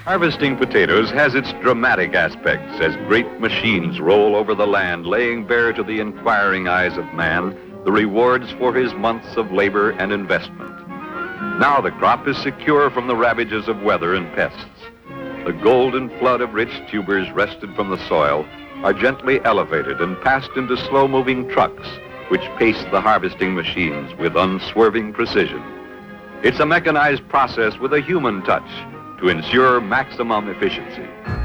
Harvesting potatoes has its dramatic aspects as great machines roll over the land, laying bare to the inquiring eyes of man the rewards for his months of labor and investment. Now the crop is secure from the ravages of weather and pests. The golden flood of rich tubers wrested from the soil are gently elevated and passed into slow-moving trucks, which pace the harvesting machines with unswerving precision. It's a mechanized process with a human touch to ensure maximum efficiency.